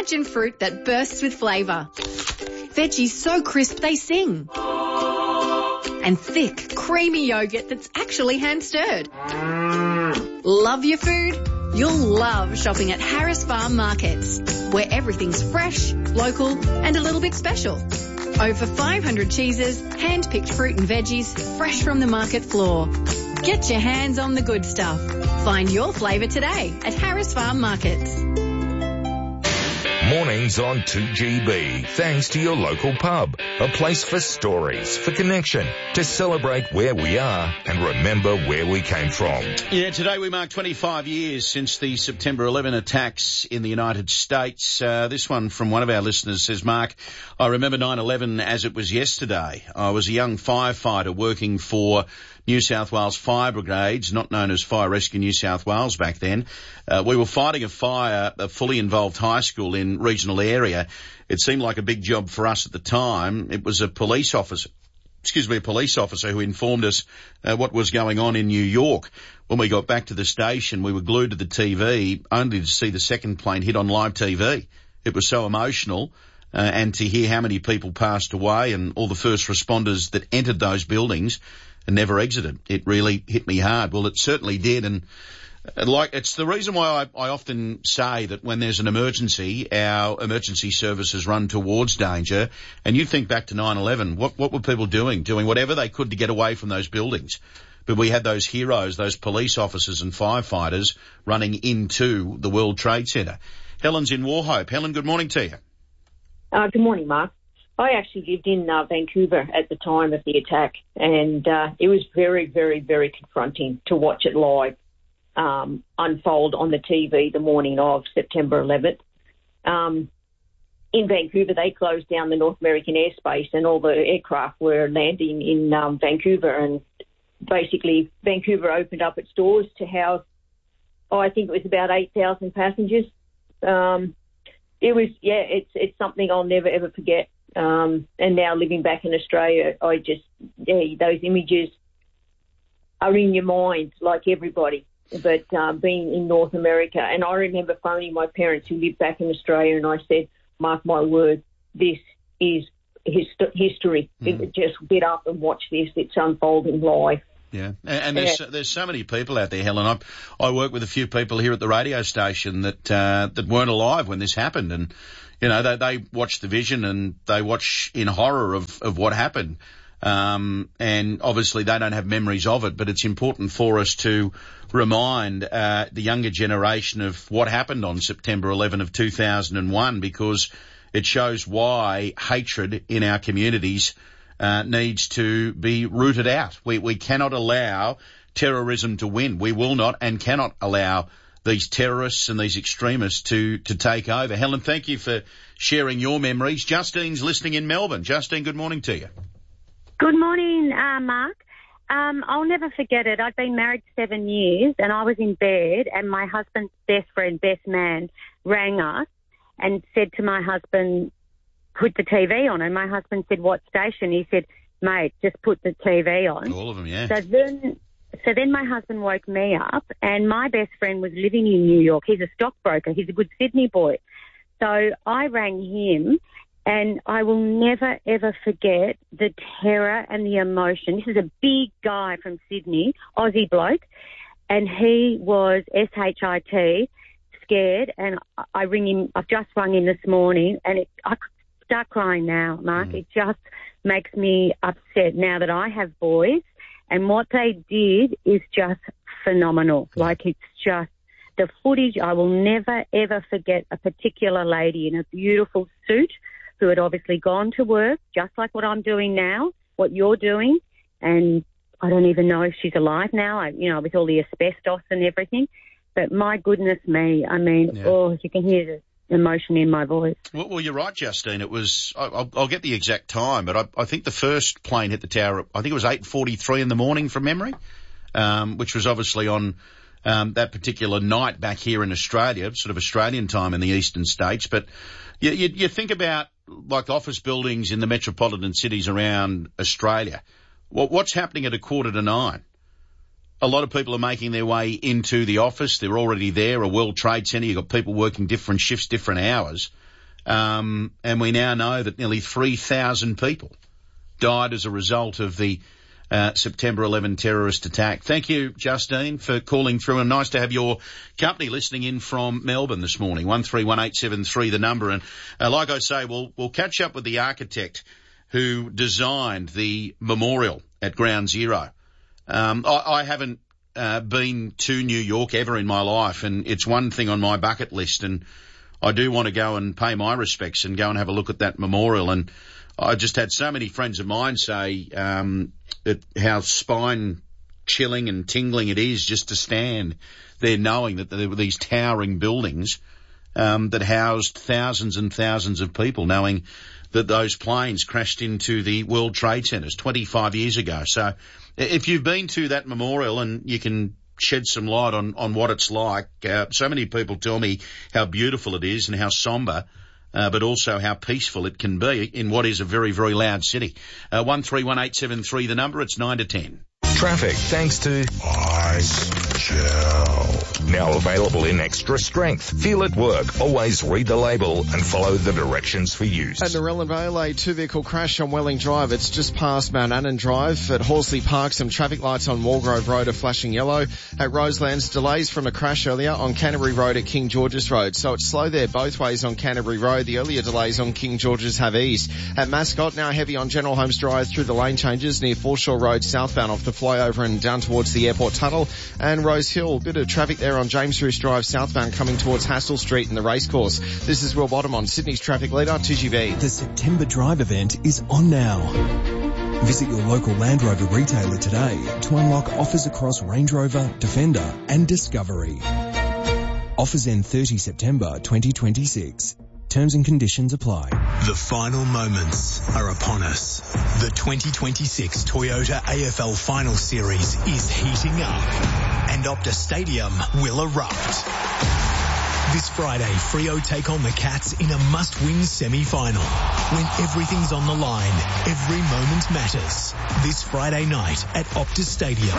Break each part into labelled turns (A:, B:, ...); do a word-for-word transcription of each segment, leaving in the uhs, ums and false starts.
A: Imagine fruit that bursts with flavour. Veggies so crisp they sing. And thick, creamy yogurt that's actually hand-stirred. Love your food? You'll love shopping at Harris Farm Markets, where everything's fresh, local and a little bit special. Over five hundred cheeses, hand-picked fruit and veggies, fresh from the market floor. Get your hands on the good stuff. Find your flavour today at Harris Farm Markets.
B: Mornings on two G B, thanks to your local pub, a place for stories, for connection, to celebrate where we are and remember where we came from.
C: Yeah, today we mark twenty-five years since the September eleventh attacks in the United States. Uh, this one from one of our listeners says, Mark, I remember nine eleven as it was yesterday. I was a young firefighter working for New South Wales Fire Brigades, not known as Fire Rescue New South Wales back then. Uh, we were fighting a fire, a fully involved high school in regional area. It seemed like a big job for us at the time. It was a police officer, excuse me, a police officer who informed us uh, what was going on in New York. When we got back to the station, we were glued to the T V, only to see the second plane hit on live T V. It was so emotional. Uh, and to hear how many people passed away and all the first responders that entered those buildings and never exited, it really hit me hard. Well, it certainly did. And uh, like, it's the reason why I, I often say that when there's an emergency, our emergency services run towards danger. And you think back to nine eleven, what, what were people doing? Doing whatever they could to get away from those buildings. But we had those heroes, those police officers and firefighters running into the World Trade Center. Helen's in Wauchope. Helen, good morning to you.
D: Uh, good morning, Mark. I actually lived in uh, Vancouver at the time of the attack, and uh, it was very, very, very confronting to watch it live um, unfold on the T V the morning of September eleventh. Um, in Vancouver, they closed down the North American airspace, and all the aircraft were landing in um, Vancouver, and basically Vancouver opened up its doors to house, oh, I think it was about eight thousand passengers. Um It was, yeah, it's it's something I'll never, ever forget. Um, and now living back in Australia, I just, yeah, those images are in your mind, like everybody. But uh, being in North America, and I remember phoning my parents who lived back in Australia, and I said, mark my word, this is hist- history. Mm. Just get up and watch this. It's unfolding live.
C: Yeah, and, and there's yeah. there's so many people out there, Helen. I I work with a few people here at the radio station that uh, that weren't alive when this happened, and you know they they watch the vision and they watch in horror of of what happened, um, and obviously they don't have memories of it. But it's important for us to remind uh, the younger generation of what happened on September eleventh of two thousand one, because it shows why hatred in our communities Uh, needs to be rooted out. We we cannot allow terrorism to win. We will not and cannot allow these terrorists and these extremists to, to take over. Helen, thank you for sharing your memories. Justine's listening in Melbourne. Justine, good morning to you.
E: Good morning, uh, Mark. Um, I'll never forget it. I'd been married seven years and I was in bed, and my husband's best friend, best man, rang us and said to my husband, put the T V on. And my husband said, what station? He said, mate, just put the T V on.
C: All of them, yeah.
E: So then, so then my husband woke me up, and my best friend was living in New York. He's a stockbroker. He's a good Sydney boy. So I rang him, and I will never, ever forget the terror and the emotion. This is a big guy from Sydney, Aussie bloke, and he was S H I T, scared, and I ring him. I've just rung him this morning, and it, I could start crying now, Mark. Mm. It just makes me upset now that I have boys, and what they did is just phenomenal. Like, it's just the footage. I will never, ever forget a particular lady in a beautiful suit who had obviously gone to work, just like what I'm doing now, what you're doing, and I don't even know if she's alive now, I, you know, with all the asbestos and everything. But my goodness me, I mean, yeah. oh, you can hear the emotion in my voice.
C: Well, well, you're right, Justine. It was, I'll, I'll get the exact time, but I, I think the first plane hit the tower, I think it was eight forty-three in the morning from memory, um, which was obviously on um, that particular night back here in Australia, sort of Australian time in the eastern states. But you, you, you think about, like, office buildings in the metropolitan cities around Australia. What, what's happening at a quarter to nine? A lot of people are making their way into the office. They're already there, a World Trade Center. You've got people working different shifts, different hours. Um, and we now know that nearly three thousand people died as a result of the uh, September eleventh terrorist attack. Thank you, Justine, for calling through, and nice to have your company listening in from Melbourne this morning. one three one eight seven three, the number. And uh, like I say, we'll, we'll catch up with the architect who designed the memorial at Ground Zero. Um, I, I haven't uh, been to New York ever in my life, and it's one thing on my bucket list, and I do want to go and pay my respects and go and have a look at that memorial. And I just had so many friends of mine say um, that how spine-chilling and tingling it is just to stand there knowing that there were these towering buildings um, that housed thousands and thousands of people, knowing that those planes crashed into the World Trade Centers twenty-five years ago. So if you've been to that memorial and you can shed some light on, on what it's like, uh, so many people tell me how beautiful it is and how sombre, Uh, but also how peaceful it can be in what is a very, very loud city. Uh, one three one eight seven three, the number, it's nine to ten.
B: Traffic thanks to Ice Gel. Now available in extra strength. Feel it work. Always read the label and follow the directions for use.
F: At Narellan Vale, a two-vehicle crash on Welling Drive. It's just past Mount Annan Drive. At Horsley Park, some traffic lights on Walgrove Road are flashing yellow. At Roselands, delays from a crash earlier on Canterbury Road at King George's Road. So it's slow there both ways on Canterbury Road. The earlier delays on King George's have eased. At Mascot, now heavy on General Holmes Drive through the lane changes near Foreshore Road southbound off the flyover and down towards the airport tunnel. And Rose Hill, bit of traffic there on James Roos Drive southbound coming towards Hassel Street and the racecourse. This is Will Bottom on Sydney's traffic leader, two G V.
G: The September Drive event is on now. Visit your local Land Rover retailer today to unlock offers across Range Rover, Defender and Discovery. Offers end thirtieth September twenty twenty-six. Terms and conditions apply.
H: The final moments are upon us. The twenty twenty-six Toyota A F L Final Series is heating up and Optus Stadium will erupt. This Friday, Freo take on the Cats in a must-win semi-final. When everything's on the line, every moment matters. This Friday night at Optus Stadium.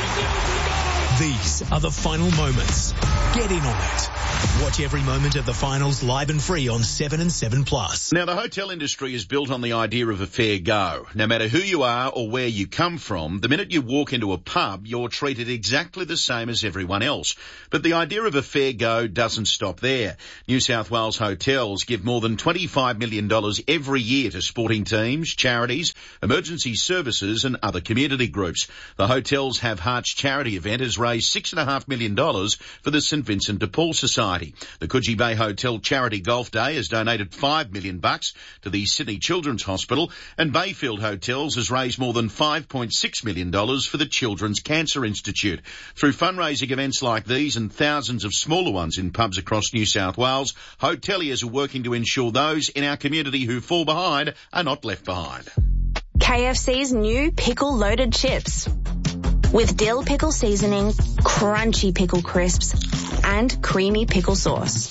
H: These are the final moments. Get in on it. Watch every moment of the finals live and free on seven and seven plus.
C: Now, the hotel industry is built on the idea of a fair go. No matter who you are or where you come from, the minute you walk into a pub, you're treated exactly the same as everyone else. But the idea of a fair go doesn't stop there. New South Wales hotels give more than twenty-five million dollars every year to sporting teams, charities, emergency services and other community groups. The Hotels Have Hearts charity event has raised six point five million dollars for the St Vincent de Paul Society. The Coogee Bay Hotel Charity Golf Day has donated five million bucks to the Sydney Children's Hospital, and Bayfield Hotels has raised more than five point six million dollars for the Children's Cancer Institute. Through fundraising events like these and thousands of smaller ones in pubs across New South Wales, hoteliers are working to ensure those in our community who fall behind are not left behind.
I: K F C's new pickle loaded chips. With dill pickle seasoning, crunchy pickle crisps, and creamy pickle sauce.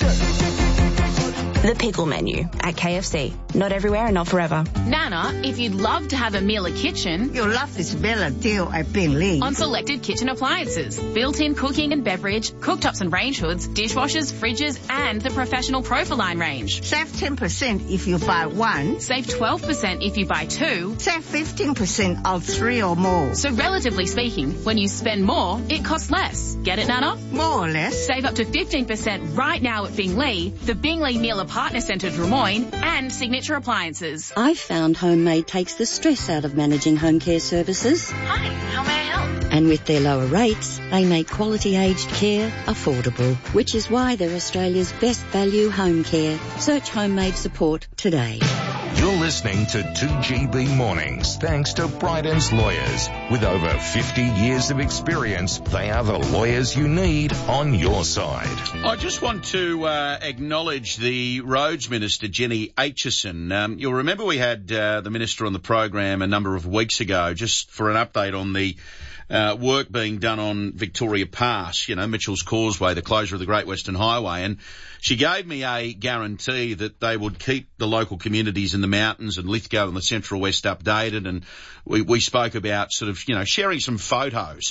I: The pickle menu at K F C. Not everywhere and not forever.
J: Nana, if you'd love to have a Miele kitchen,
K: you'll love this better deal at Bingley.
J: On selected kitchen appliances, built-in cooking and beverage, cooktops and range hoods, dishwashers, fridges, and the professional Profiline range.
K: Save ten percent if you buy one.
J: Save twelve percent if you buy two.
K: Save fifteen percent on three or more.
J: So relatively speaking, when you spend more, it costs less. Get it, Nana?
K: More or less.
J: Save up to fifteen percent right now at Bingley, the Bingley Miele Partner Centre Drummoyne, and Signature Appliances.
L: I've found Homemade takes the stress out of managing home care services.
J: Hi, how may I help?
L: And with their lower rates, they make quality aged care affordable, which is why they're Australia's best value home care. Search Homemade support today.
B: You're listening to two G B Mornings, thanks to Bryden's Lawyers. With over fifty years of experience, they are the lawyers you need on your side.
C: I just want to uh, acknowledge the Roads Minister, Jenny Aitchison. Um, you'll remember we had uh, the Minister on the program a number of weeks ago just for an update on the Uh, work being done on Victoria Pass, you know, Mitchell's Causeway, the closure of the Great Western Highway. And she gave me a guarantee that they would keep the local communities in the mountains and Lithgow and the Central West updated. And we, we spoke about sort of, you know, sharing some photos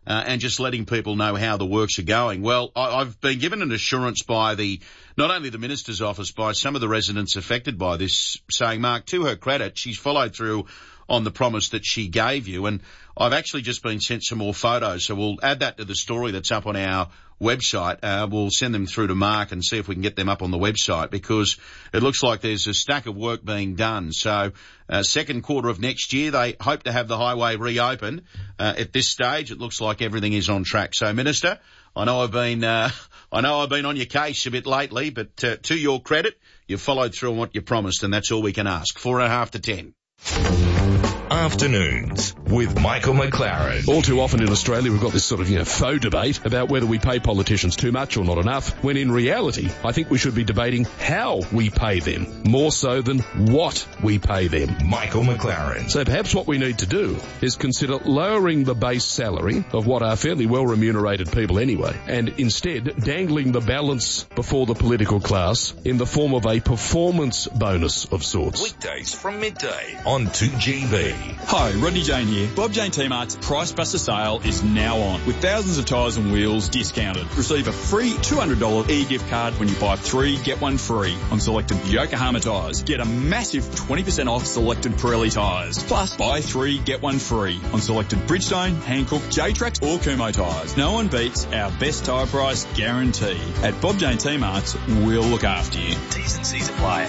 C: uh, and just letting people know how the works are going. Well, I, I've been given an assurance by the, not only the Minister's office, by some of the residents affected by this, saying, Mark, to her credit, she's followed through on the promise that she gave you. And I've actually just been sent some more photos, so we'll add that to the story that's up on our website. Uh, we'll send them through to Mark and see if we can get them up on the website, because it looks like there's a stack of work being done. So uh, second quarter of next year, they hope to have the highway reopened. Uh, at this stage, it looks like everything is on track. So, Minister, I know I've been uh, I know I've been on your case a bit lately, but uh, to your credit, you've followed through on what you promised, and that's all we can ask. Four and a half to ten.
B: Afternoons with Michael McLaren.
M: All too often in Australia we've got this sort of, you know, faux debate about whether we pay politicians too much or not enough, when in reality I think we should be debating how we pay them, more so than what we pay them.
B: Michael McLaren.
M: So perhaps what we need to do is consider lowering the base salary of what are fairly well remunerated people anyway, and instead dangling the balance before the political class in the form of a performance bonus of sorts.
B: Weekdays from midday on two G B.
N: Hi, Rodney Jane here. Bob Jane T-Mart's Price Buster sale is now on, with thousands of tyres and wheels discounted. Receive a free two hundred dollars e-gift card when you buy three, get one free on selected Yokohama tyres. Get a massive twenty percent off selected Pirelli tyres. Plus, buy three, get one free on selected Bridgestone, Hankook, J-Trax or Kumo tyres. No one beats our best tyre price guarantee. At Bob Jane T-Mart's, we'll look after you. T's and C's apply.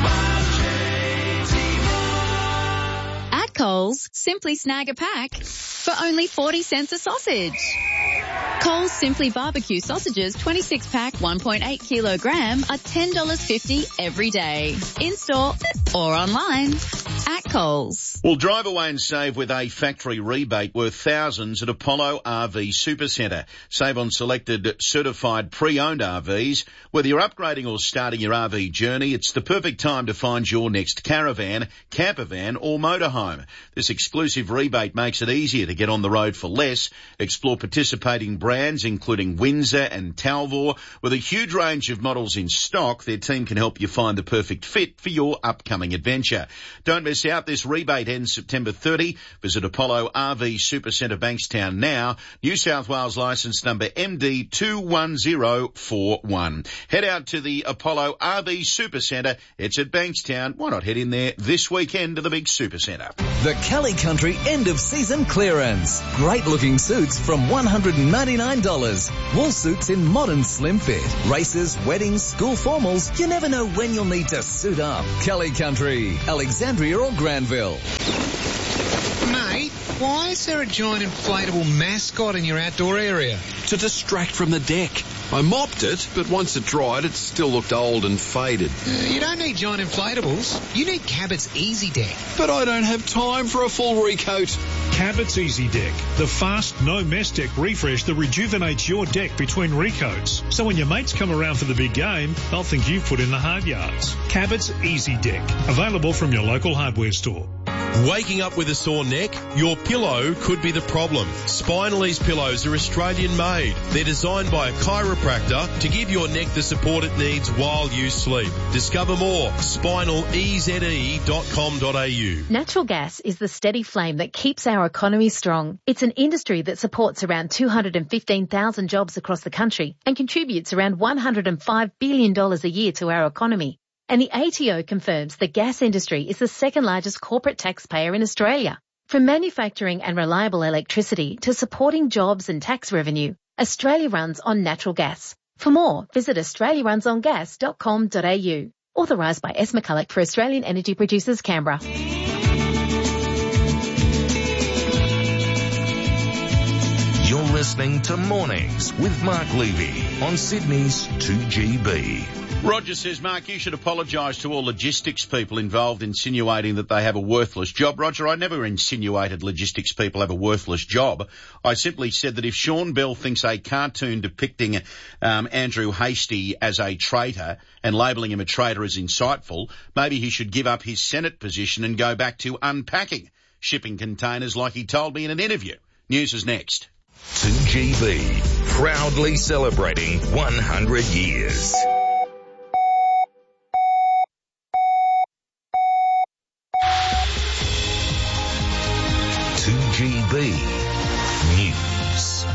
O: At Coles, simply snag a pack for only forty cents a sausage. Coles Simply Barbecue sausages twenty-six pack one point eight kilogram are ten dollars fifty every day. In-store or online at Coles.
C: Well, drive away and save with a factory rebate worth thousands at Apollo R V Supercentre. Save on selected certified pre-owned R Vs. Whether you're upgrading or starting your R V journey, it's the perfect time to find your next caravan, camper van or motorhome. This exclusive rebate makes it easier to get on the road for less. Explore participating brands including Windsor and Talvor. With a huge range of models in stock, their team can help you find the perfect fit for your upcoming adventure. Don't miss out. This rebate ends September thirtieth. Visit Apollo R V Supercentre Bankstown now. New South Wales licence number M D two one zero four one. Head out to the Apollo R V Supercentre. It's at Bankstown. Why not head in there this weekend to the big Supercentre?
P: The Kelly Country end of season clearance. Great looking suits from one hundred ninety-nine dollars. Wool suits in modern slim fit. Races, weddings, school formals. You never know when you'll need to suit up. Kelly Country, Alexandria or Granville.
Q: Mate, why is there a giant inflatable mascot in your outdoor area?
R: To distract from the deck. I mopped it, but once it dried, it still looked old and faded.
Q: Uh, you don't need giant inflatables. You need Cabot's Easy Deck.
R: But I don't have time for a full recoat.
S: Cabot's Easy Deck, the fast, no-mess deck refresh that rejuvenates your deck between recoats. So when your mates come around for the big game, they'll think you've put in the hard yards. Cabot's Easy Deck, available from your local hardware store.
T: Waking up with a sore neck? Your pillow could be the problem. Spinalese pillows are Australian made. They're designed by a chiropractor to give your neck the support it needs while you sleep. Discover more. spinal e z e dot com dot a u.
U: Natural gas is the steady flame that keeps our economy strong. It's an industry that supports around two hundred fifteen thousand jobs across the country and contributes around one hundred five billion dollars a year to our economy. And the A T O confirms the gas industry is the second largest corporate taxpayer in Australia. From manufacturing and reliable electricity to supporting jobs and tax revenue, Australia runs on natural gas. For more, visit australia runs on gas dot com dot a u. Authorised by S. McCulloch for Australian Energy Producers, Canberra.
B: You're listening to Mornings with Mark Levy on Sydney's two G B.
C: Roger says, Mark, you should apologise to all logistics people involved insinuating that they have a worthless job. Roger, I never insinuated logistics people have a worthless job. I simply said that if Sean Bell thinks a cartoon depicting um, Andrew Hastie as a traitor and labelling him a traitor is insightful, maybe he should give up his Senate position and go back to unpacking shipping containers like he told me in an interview. News is next.
B: two G B, proudly celebrating one hundred years. two G B News.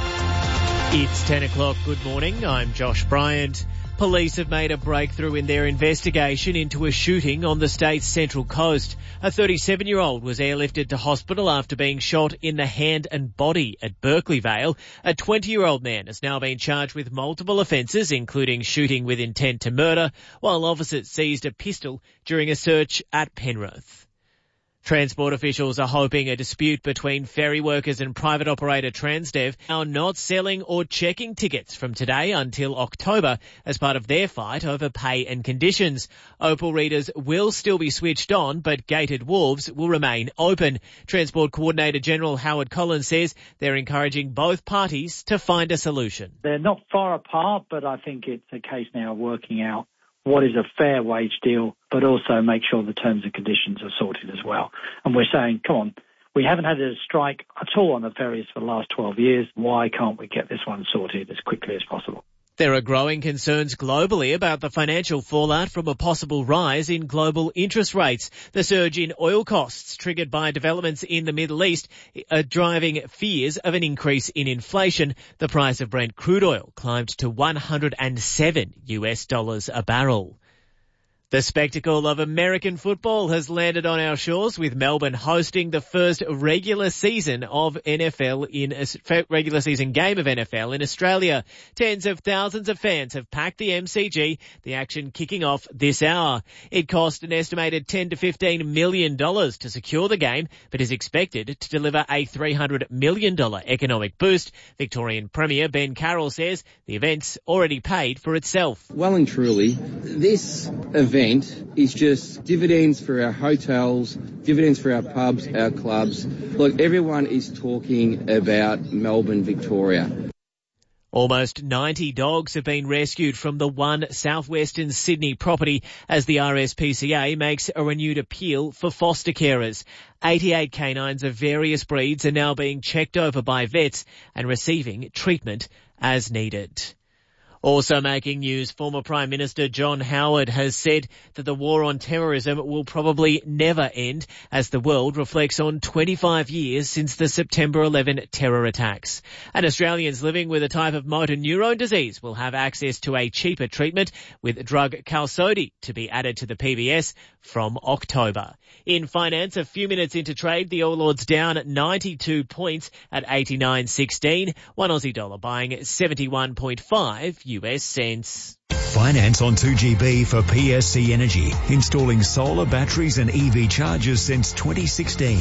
A: It's ten o'clock. Good morning. I'm Josh Bryant. Police have made a breakthrough in their investigation into a shooting on the state's central coast. A thirty-seven-year-old was airlifted to hospital after being shot in the hand and body at Berkeley Vale. A twenty-year-old man has now been charged with multiple offences, including shooting with intent to murder, while officers seized a pistol during a search at Penrith. Transport officials are hoping a dispute between ferry workers and private operator Transdev are not selling or checking tickets from today until October as part of their fight over pay and conditions. Opal readers will still be switched on, but gated wharves will remain open. Transport Coordinator General Howard Collins says they're encouraging both parties to find a solution.
V: They're not far apart, but I think it's a case now of working out what is a fair wage deal, but also make sure the terms and conditions are sorted as well. And we're saying, come on, we haven't had a strike at all on the ferries for the last twelve years. Why can't we get this one sorted as quickly as possible?
A: There are growing concerns globally about the financial fallout from a possible rise in global interest rates. The surge in oil costs triggered by developments in the Middle East are driving fears of an increase in inflation. The price of Brent crude oil climbed to one hundred seven U S dollars a barrel. The spectacle of American football has landed on our shores, with Melbourne hosting the first regular season of N F L in a regular season game of N F L in Australia. Tens of thousands of fans have packed the M C G, the action kicking off this hour. It cost an estimated ten to fifteen million dollars to secure the game, but is expected to deliver a three hundred million dollars economic boost. Victorian Premier Ben Carroll says the event's already paid for itself.
W: Well and truly, this event is just dividends for our hotels, dividends for our pubs, our clubs. Look, everyone is talking about Melbourne, Victoria.
A: Almost ninety dogs have been rescued from the One Southwestern Sydney property as the R S P C A makes a renewed appeal for foster carers. eighty-eight canines of various breeds are now being checked over by vets and receiving treatment as needed. Also making news, former Prime Minister John Howard has said that the war on terrorism will probably never end as the world reflects on twenty-five years since the September eleventh terror attacks. And Australians living with a type of motor neurone disease will have access to a cheaper treatment, with drug Qalsody to be added to the P B S from October. In finance, a few minutes into trade, the All Ords down ninety-two points at eighty-nine sixteen. One Aussie dollar buying seventy-one point five U S cents.
X: Finance on two G B for P S C Energy, installing solar batteries and E V chargers since twenty sixteen.